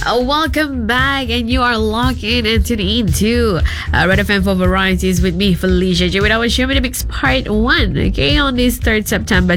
Welcome back, and you are locked in and tuning into Red FM for Varieties with me, Felicia J, with our Show Me the Mix Part 1, okay, on this 3rd September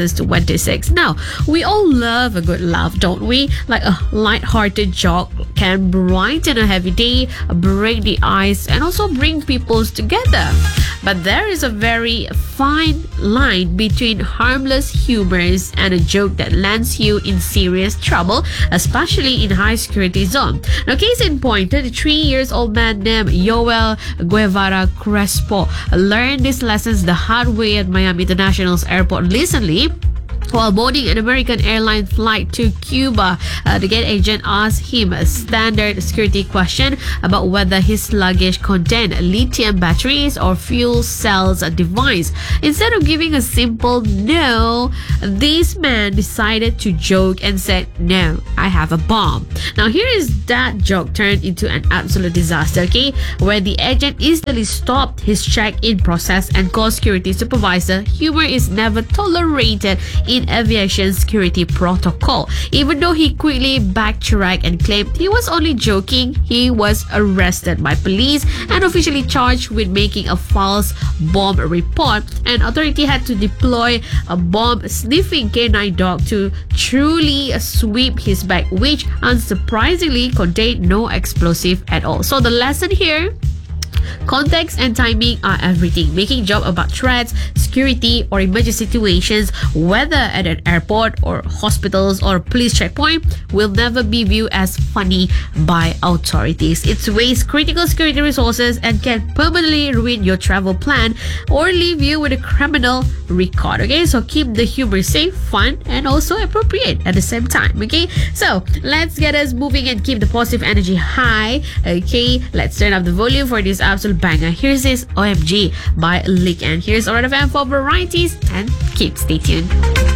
2026. Now, we all love a good laugh, don't we? Like a light-hearted joke can brighten a heavy day, break the ice, and also bring people together. But there is a very fine line between harmless humors and a joke that lands you in serious trouble, especially in high security zone. Now, case in point, 33 years old man named Yoel Guevara Crespo learned these lessons the hard way at Miami International's airport recently. While boarding an American airline flight to Cuba, the gate agent asked him a standard security question about whether his luggage contained lithium batteries or fuel cells device. Instead of giving a simple no, this man decided to joke and said, "No, I have a bomb." Now, here is that joke turned into an absolute disaster, okay? Where the agent instantly stopped his check-in process and called security supervisor. Humor is never tolerated in aviation security protocol. Even though he quickly backtracked and claimed he was only joking, he was arrested by police and officially charged with making a false bomb report. And authority had to deploy a bomb-sniffing canine dog to truly sweep his bag, which unsurprisingly contained no explosive at all. So the lesson here: context and timing are everything. Making joke about threats, security, or emergency situations, whether at an airport or hospitals or police checkpoint, will never be viewed as funny by authorities. It wastes critical security resources and can permanently ruin your travel plan or leave you with a criminal record. Okay, so keep the humor safe, fun, and also appropriate at the same time. Okay, so let's get us moving and keep the positive energy high. Okay, let's turn up the volume for this absolute banger. Here's this OMG by Lick, and here's Red FM for Varieties, and stay tuned.